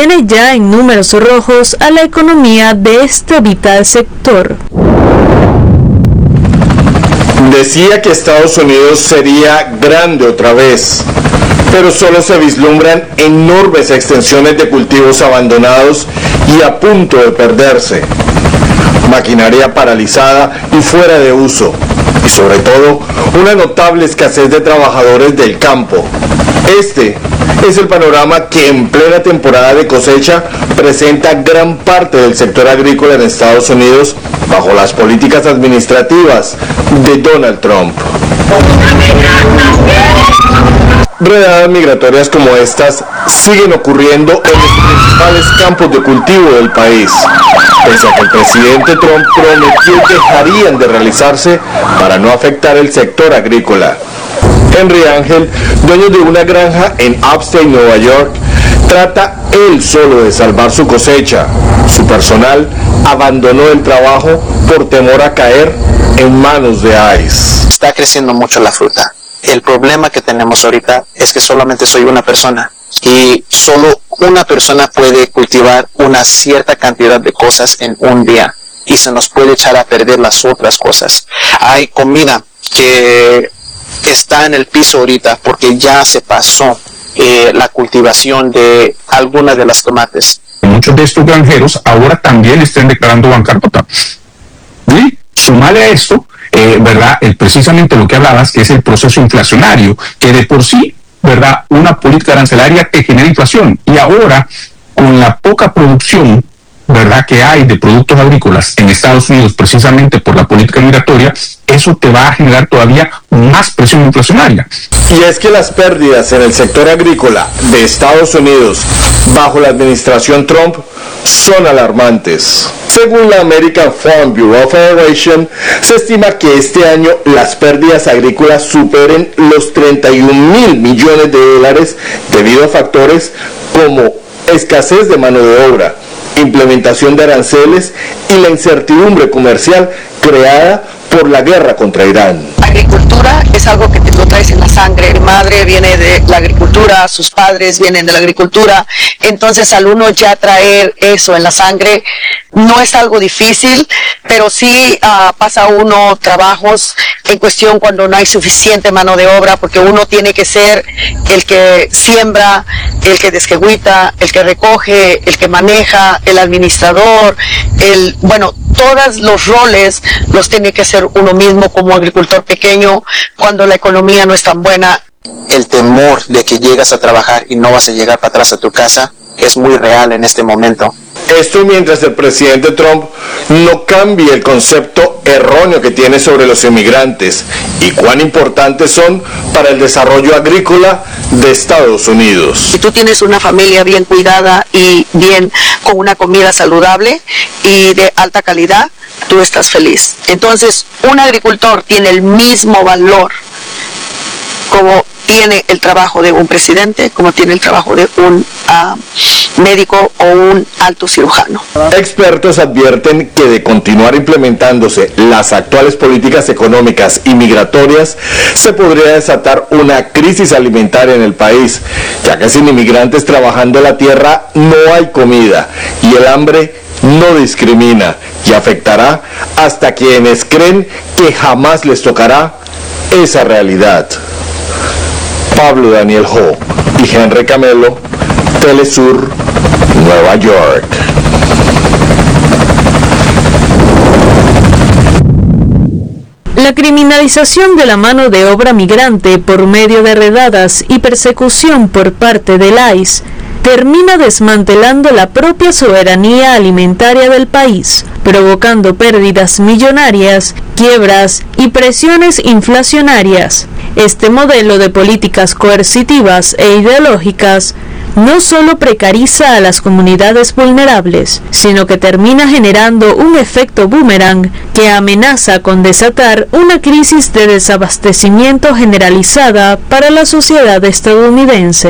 tiene ya en números rojos a la economía de este vital sector. Decía que Estados Unidos sería grande otra vez, pero solo se vislumbran enormes extensiones de cultivos abandonados y a punto de perderse, maquinaria paralizada y fuera de uso, y sobre todo una notable escasez de trabajadores del campo. Este es el panorama que en plena temporada de cosecha presenta gran parte del sector agrícola en Estados Unidos bajo las políticas administrativas de Donald Trump. Redadas migratorias como estas siguen ocurriendo en los principales campos de cultivo del país, pese a que el presidente Trump prometió que dejarían de realizarse para no afectar el sector agrícola. Henry Ángel, dueño de una granja en Upstate, Nueva York, trata él solo de salvar su cosecha. Su personal abandonó el trabajo por temor a caer en manos de ICE. Está creciendo mucho la fruta. El problema que tenemos ahorita es que solamente soy una persona y solo una persona puede cultivar una cierta cantidad de cosas en un día y se nos puede echar a perder las otras cosas. Hay comida que está en el piso ahorita porque ya se pasó la cultivación de algunas de las tomates. Muchos de estos granjeros ahora también están declarando bancarrota. Y sumarle a esto, ¿verdad? Precisamente lo que hablabas, que es el proceso inflacionario, que de por sí, ¿verdad? Una política arancelaria te genera inflación. Y ahora, con la poca producción, ¿verdad?, que hay de productos agrícolas en Estados Unidos, precisamente por la política migratoria, eso te va a generar todavía más presión inflacionaria. Y es que las pérdidas en el sector agrícola de Estados Unidos bajo la administración Trump son alarmantes. Según la American Farm Bureau Federation, se estima que este año las pérdidas agrícolas superen los 31.000 millones de dólares debido a factores como escasez de mano de obra, implementación de aranceles y la incertidumbre comercial creada por la guerra contra Irán. Agricultura es algo que te lo traes en la sangre. Mi madre viene de la agricultura, sus padres vienen de la agricultura, entonces al uno ya traer eso en la sangre no es algo difícil, pero sí pasa uno trabajos en cuestión cuando no hay suficiente mano de obra, porque uno tiene que ser el que siembra, el que desquehuita, el que recoge, el que maneja, el administrador, todos los roles los tiene que hacer uno mismo como agricultor pequeño cuando la economía no es tan buena. El temor de que llegas a trabajar y no vas a llegar para atrás a tu casa es muy real en este momento. Esto mientras el presidente Trump no cambie el concepto erróneo que tiene sobre los inmigrantes y cuán importantes son para el desarrollo agrícola de Estados Unidos. Si tú tienes una familia bien cuidada y bien con una comida saludable y de alta calidad, tú estás feliz. Entonces, un agricultor tiene el mismo valor como tiene el trabajo de un presidente, como tiene el trabajo de un médico o un alto cirujano. Expertos advierten que de continuar implementándose las actuales políticas económicas y migratorias, se podría desatar una crisis alimentaria en el país, ya que sin inmigrantes trabajando la tierra no hay comida y el hambre no discrimina y afectará hasta quienes creen que jamás les tocará esa realidad. Pablo Daniel Ho y Henry Camelo, Telesur, Nueva York. La criminalización de la mano de obra migrante por medio de redadas y persecución por parte del ICE termina desmantelando la propia soberanía alimentaria del país, provocando pérdidas millonarias, quiebras y presiones inflacionarias. Este modelo de políticas coercitivas e ideológicas no solo precariza a las comunidades vulnerables, sino que termina generando un efecto boomerang que amenaza con desatar una crisis de desabastecimiento generalizada para la sociedad estadounidense.